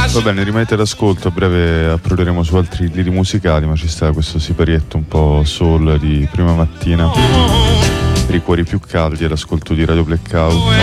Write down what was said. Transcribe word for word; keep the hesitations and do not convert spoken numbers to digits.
Va bene, rimanete all'ascolto, a breve approderemo su altri liri musicali, ma ci sta questo siparietto un po' soul di prima mattina per i cuori più caldi all'ascolto di Radio Blackout.